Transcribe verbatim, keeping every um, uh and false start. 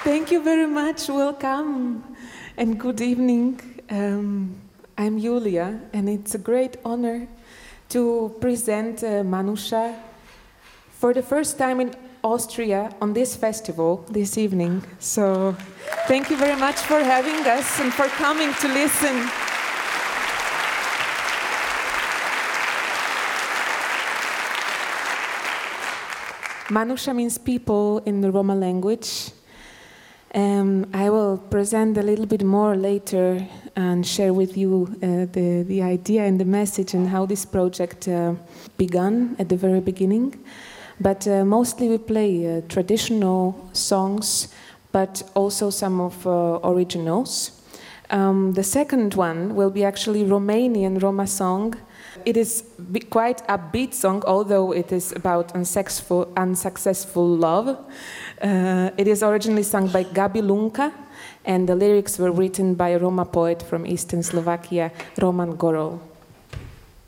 Thank you very much. Welcome and good evening. Um, I'm Julia, and it's a great honor to present uh, Manusha for the first time in Austria on this festival this evening. So thank you very much for having us and for coming to listen. Manusha means people in the Roma language. Um, I will present a little bit more later and share with you uh, the, the idea and the message and how this project uh, began at the very beginning. But uh, mostly we play uh, traditional songs, but also some of uh, originals. Um, the second one will be actually Romanian Roma song. It is quite a upbeat song, although it is about unsuccessful, unsuccessful love. Uh, it is originally sung by Gabi Lunka, and the lyrics were written by a Roma poet from Eastern Slovakia, Roman Gorol.